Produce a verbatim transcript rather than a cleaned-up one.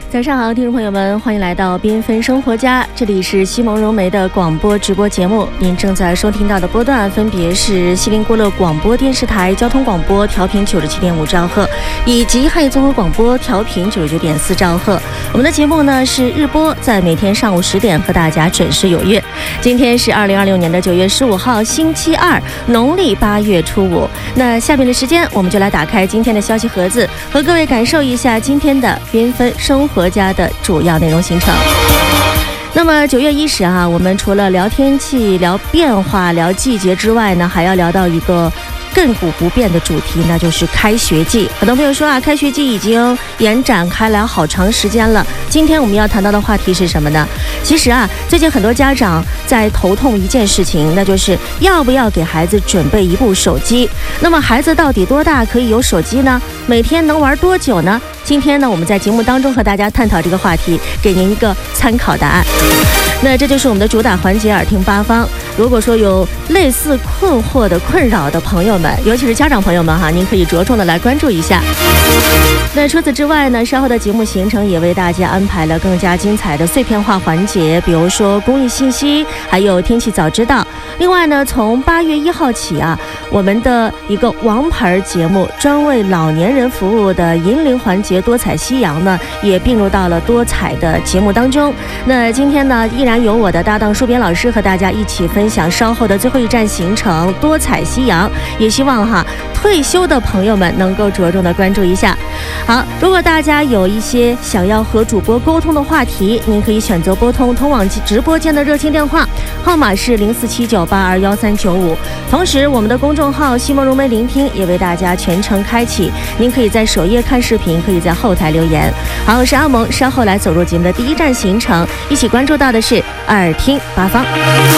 早上好，听众朋友们，欢迎来到缤纷生活家，这里是西蒙融媒的广播直播节目。您正在收听到的波段分别是锡林郭勒广播电视台交通广播调频九十七点五兆赫，以及汉语综合广播调频九十九点四兆赫。我们的节目呢是日播，在每天上午十点和大家准时有约。今天是二零二六年的九月十五号，星期二，农历八月初五。那下面的时间，我们就来打开今天的消息盒子，和各位感受一下今天的缤纷生活国家的主要内容行程。那么九月伊始啊，我们除了聊天气、聊变化、聊季节之外呢，还要聊到一个亘古不变的主题，那就是开学季。很多朋友说啊，开学季已经延展开来好长时间了。今天我们要谈到的话题是什么呢？其实啊，最近很多家长在头痛一件事情，那就是要不要给孩子准备一部手机。那么孩子到底多大可以有手机呢？每天能玩多久呢？今天呢，我们在节目当中和大家探讨这个话题，给您一个参考答案。那这就是我们的主打环节，耳听八方。如果说有类似困惑的困扰的朋友们，尤其是家长朋友们哈，您可以着重的来关注一下。那除此之外呢，稍后的节目行程也为大家安排了更加精彩的碎片化环节，比如说公益信息，还有天气早知道。另外呢，从八月一号起啊，我们的一个王牌节目，专为老年人服务的银铃环节多彩夕阳呢，也并入到了多彩的节目当中。那今天呢，依然由我的搭档舒编老师和大家一起分享稍后的最后一站行程多彩夕阳，也希望哈退休的朋友们能够着重的关注一下。好，如果大家有一些想要和主播沟通的话题，您可以选择拨通通往直播间的热线电话，号码是零四七九八二幺三九五。同时，我们的公众号西蒙融媒聆听也为大家全程开启，您可以在首页看视频，可以在后台留言。好，我是阿蒙，稍后来走入节目的第一站行程，一起关注到的是耳听八方。